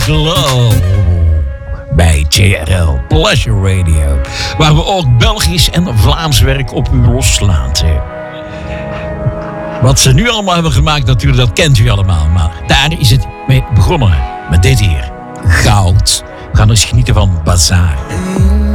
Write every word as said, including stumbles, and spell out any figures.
Glow bij J R L Pleasure Radio, waar we ook Belgisch en Vlaams werk op u loslaten. Wat ze nu allemaal hebben gemaakt natuurlijk, dat kent u allemaal, maar daar is het mee begonnen met dit hier, Goud. We gaan eens genieten van Bazaar.